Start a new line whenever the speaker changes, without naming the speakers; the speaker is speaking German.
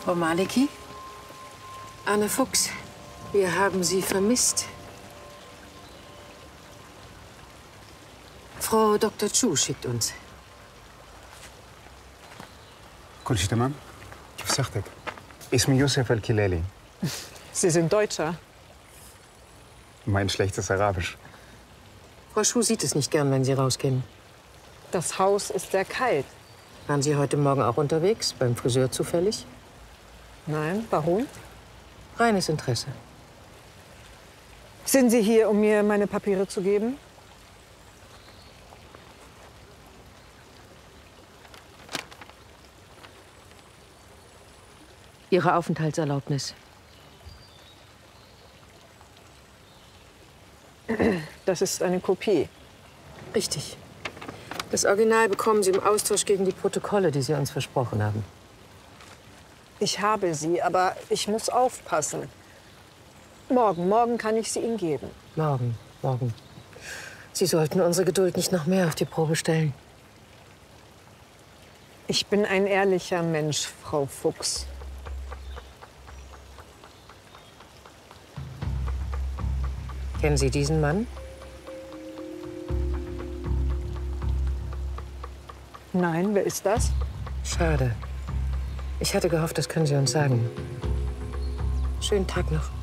Frau Maleki? Anne Fuchs, wir haben Sie vermisst. Frau Dr. Chu schickt uns.
كل شيء تمام؟ كيف صحتك؟ اسمي يوسف الكلالي.
Sie sind Deutscher.
Mein schlechtes Arabisch.
Frau Chu sieht es nicht gern, wenn Sie rausgehen.
Das Haus ist sehr kalt.
Waren Sie heute Morgen auch unterwegs? Beim Friseur zufällig?
Nein, warum?
Reines Interesse.
Sind Sie hier, um mir meine Papiere zu geben?
Ihre Aufenthaltserlaubnis.
Das ist eine Kopie.
Richtig. Das Original bekommen Sie im Austausch gegen die Protokolle, die Sie uns versprochen haben.
Ich habe sie, aber ich muss aufpassen. Morgen kann ich sie Ihnen geben.
Morgen. Sie sollten unsere Geduld nicht noch mehr auf die Probe stellen.
Ich bin ein ehrlicher Mensch, Frau Fuchs.
Kennen Sie diesen Mann?
Nein, wer ist das?
Schade. Ich hatte gehofft, das können Sie uns sagen. Schönen Tag noch.